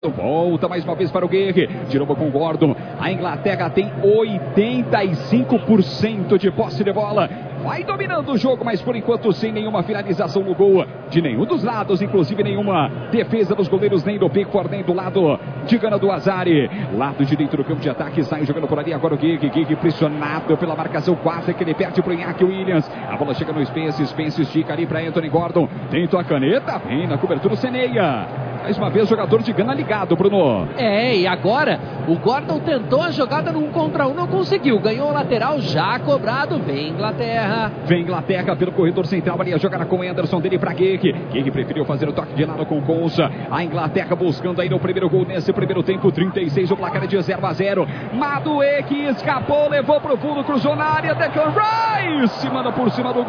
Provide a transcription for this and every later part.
Volta mais uma vez para o Guerre, tirou com o Gordon. A Inglaterra tem 85% de posse de bola. Vai dominando o jogo, mas por enquanto sem nenhuma finalização no gol de nenhum dos lados, inclusive nenhuma defesa dos goleiros, nem do Pickford, nem do lado de Gana do Azari. Lado direito do campo de ataque, sai jogando por ali agora o Guerre pressionado pela marcação, quase que ele perde para o Iñaki Williams. A bola chega no Spence, Spence estica ali para Anthony Gordon, tenta a caneta, vem na cobertura o Seneia. Mais uma vez, jogador de Gana ligado, Bruno. E agora o Gordon tentou a jogada no 1 contra 1, não conseguiu. Ganhou o lateral, já cobrado. Vem Inglaterra. Vem Inglaterra pelo corredor central. Ali a jogada com o Anderson, dele para Guerre. Guerre preferiu fazer o toque de lado com Concha. A Inglaterra buscando aí no primeiro gol nesse primeiro tempo. 36, o placar é de 0-0. Madueke escapou, levou para o fundo, cruzou na área. Declan Rice manda por cima do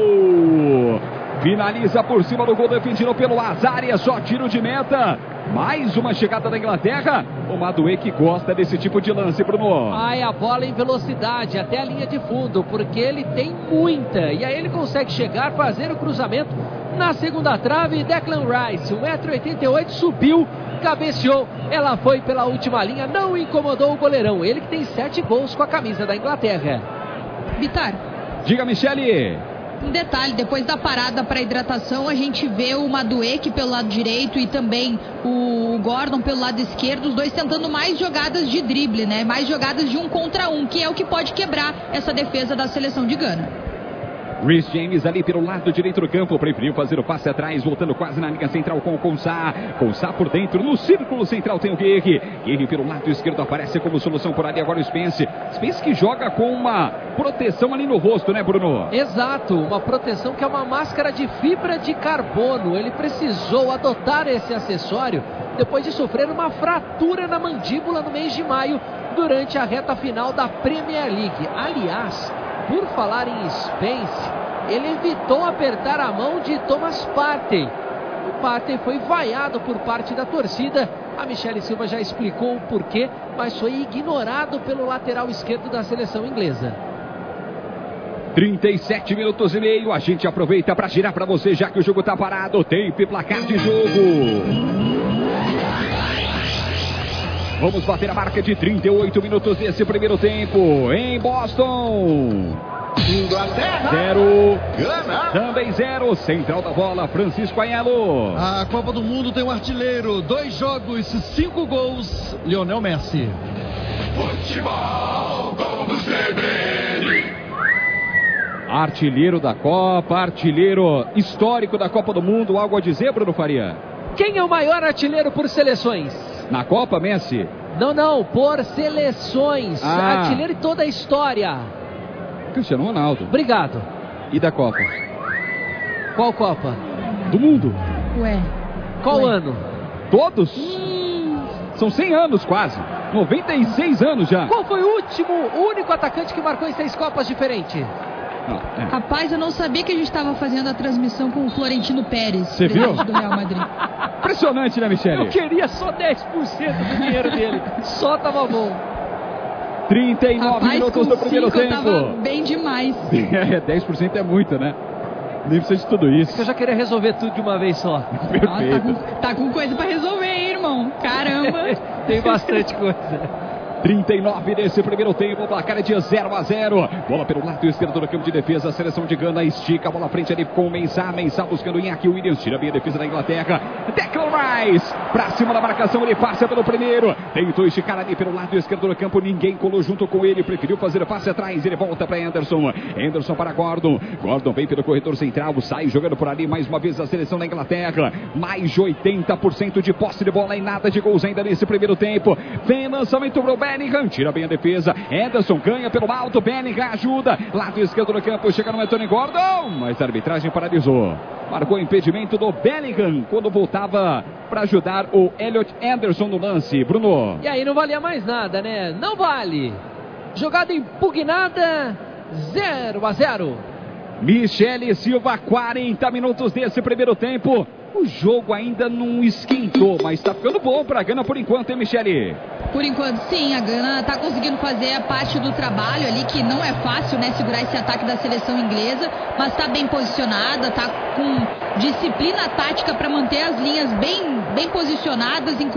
gol. Finaliza por cima do gol, defendido pelo Azari, é só tiro de meta. Mais uma chegada da Inglaterra. O Madueke gosta desse tipo de lance, Bruno. A bola em velocidade até a linha de fundo, porque ele tem muita. E aí ele consegue chegar, fazer o cruzamento na segunda trave. Declan Rice, 1,88 m, subiu, cabeceou. Ela foi pela última linha, não incomodou o goleirão. Ele que tem 7 gols com a camisa da Inglaterra. Vitor. Diga, Michele. Um detalhe, depois da parada para hidratação, a gente vê o Madueke pelo lado direito e também o Gordon pelo lado esquerdo, os dois tentando mais jogadas de drible, né? Mais jogadas de 1 contra 1, que é o que pode quebrar essa defesa da seleção de Gana. Rhys James ali pelo lado direito do campo, preferiu fazer o passe atrás, voltando quase na linha central com o Consa. Consa por dentro, no círculo central tem o Guerre. Guerre pelo lado esquerdo aparece como solução por ali agora o Spence. Spence que joga com uma proteção ali no rosto, né, Bruno? Exato, uma proteção que é uma máscara de fibra de carbono. Ele precisou adotar esse acessório depois de sofrer uma fratura na mandíbula no mês de maio, durante a reta final da Premier League. Aliás, por falar em Spence, ele evitou apertar a mão de Thomas Partey. O Partey foi vaiado por parte da torcida. A Michele Silva já explicou o porquê, mas foi ignorado pelo lateral esquerdo da seleção inglesa. 37 minutos e meio, a gente aproveita para girar para você, já que o jogo está parado. Tempo e placar de jogo. Vamos bater a marca de 38 minutos desse primeiro tempo. Em Boston, Inglaterra 0, Gana também 0. Central da bola, Francisco Aiello. A Copa do Mundo tem um artilheiro, 2 jogos, 5 gols, Lionel Messi. Futebol como sempre. Artilheiro da Copa, artilheiro histórico da Copa do Mundo. Algo a dizer, Bruno Faria? Quem é o maior artilheiro por seleções? Na Copa, Messi? Não, por seleções. Artilheiro em toda a história. Cristiano Ronaldo. Obrigado. E da Copa? Qual Copa? Do mundo. Qual ano? Todos? São 100 anos quase. 96 anos já. Qual foi o único atacante que marcou em 6 Copas diferentes? Rapaz, eu não sabia que a gente estava fazendo a transmissão com o Florentino Pérez. Você viu? Do Real Madrid. Impressionante, né, Michele? Eu queria só 10% do dinheiro dele. Só tava bom. 39 minutos do primeiro tempo. Tava bem demais. 10% é muito, né? Nem precisa de tudo isso. Eu já queria resolver tudo de uma vez só. Perfeito. Nossa, tá com coisa pra resolver, hein, irmão? Caramba. Tem bastante coisa. 39 nesse primeiro tempo, o placar é de 0-0. Bola pelo lado esquerdo do campo de defesa, a seleção de Gana estica a bola à frente ali com o Mensah buscando o Iñaki Williams, tira bem a defesa da Inglaterra. Declan Rice, pra cima da marcação, ele passa pelo primeiro, tentou esticar ali pelo lado esquerdo do campo, ninguém colou junto com ele, preferiu fazer o passe atrás, ele volta para Anderson para Gordon vem pelo corredor central, sai jogando por ali mais uma vez a seleção da Inglaterra, mais de 80% de posse de bola e nada de gols ainda nesse primeiro tempo. Vem lançamento pro Bellingham, tira bem a defesa, Anderson ganha pelo alto, Bellingham ajuda, lado esquerdo do campo, chega no Anthony Gordon, mas a arbitragem paralisou, marcou o impedimento do Bellingham quando voltava para ajudar o Elliot Anderson no lance, Bruno. E aí não valia mais nada, né? Não vale. Jogada impugnada, 0-0. Michele Silva, 40 minutos desse primeiro tempo. O jogo ainda não esquentou, mas tá ficando bom pra Gana por enquanto, hein, Michele? Por enquanto, sim. A Gana tá conseguindo fazer a parte do trabalho ali, que não é fácil, né, segurar esse ataque da seleção inglesa, mas tá bem posicionada, tá com disciplina tática para manter as linhas bem posicionadas,